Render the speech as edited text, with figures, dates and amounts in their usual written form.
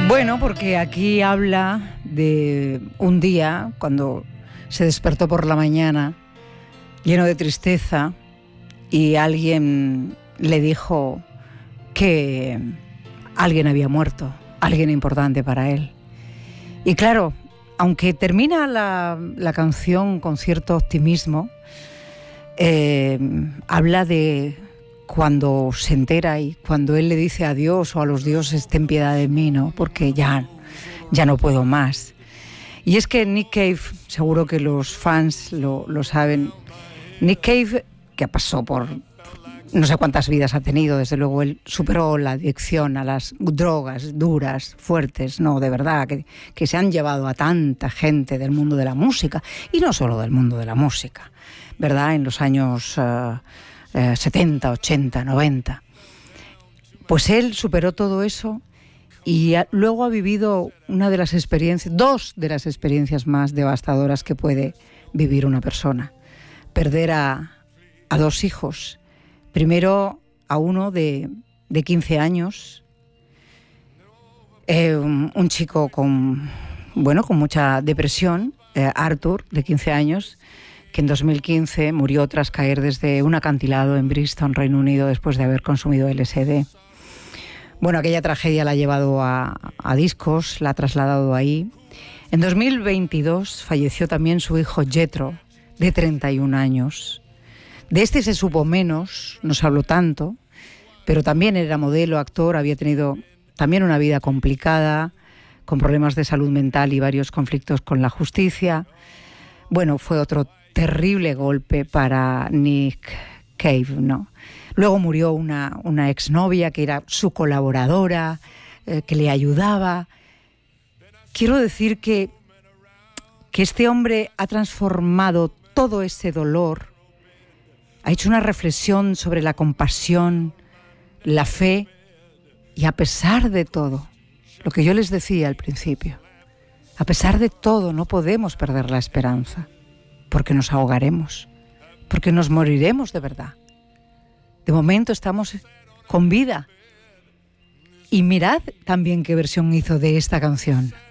Bueno, porque aquí habla de un día cuando se despertó por la mañana lleno de tristeza y alguien le dijo que alguien había muerto, alguien importante para él. Y claro, aunque termina la canción con cierto optimismo, habla de cuando se entera y cuando él le dice a Dios o a los dioses: ten piedad de mí, ¿no? Porque ya no puedo más. Y es que Nick Cave, seguro que los fans lo saben, Nick Cave, que pasó por no sé cuántas vidas ha tenido, desde luego él superó la adicción a las drogas duras, fuertes, no, de verdad, que se han llevado a tanta gente del mundo de la música, y no solo del mundo de la música, ¿verdad? En los años 70, 80, 90. Pues él superó todo eso y luego ha vivido dos de las experiencias más devastadoras que puede vivir una persona. Perder a dos hijos. Primero a uno de 15 años, un chico con mucha depresión, Arthur, de 15 años, que en 2015 murió tras caer desde un acantilado en Bristol, Reino Unido, después de haber consumido LSD. Bueno, aquella tragedia la ha llevado a discos, la ha trasladado ahí. En 2022 falleció también su hijo Jethro, de 31 años. De este se supo menos, no se habló tanto, pero también era modelo, actor, había tenido también una vida complicada, con problemas de salud mental y varios conflictos con la justicia. Bueno, fue otro terrible golpe para Nick Cave, ¿no? Luego murió una exnovia que era su colaboradora, que le ayudaba. Quiero decir que este hombre ha transformado todo ese dolor, ha hecho una reflexión sobre la compasión, la fe, y a pesar de todo, lo que yo les decía al principio, a pesar de todo no podemos perder la esperanza, porque nos ahogaremos, porque nos moriremos de verdad. De momento estamos con vida. Y mirad también qué versión hizo de esta canción.